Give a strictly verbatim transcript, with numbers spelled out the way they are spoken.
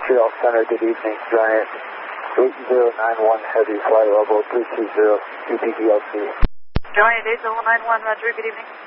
Montreal Center, good evening. Giant eight zero nine one Heavy, flight level three two zero, U P D L C. Giant eight zero nine one, Roger, good evening.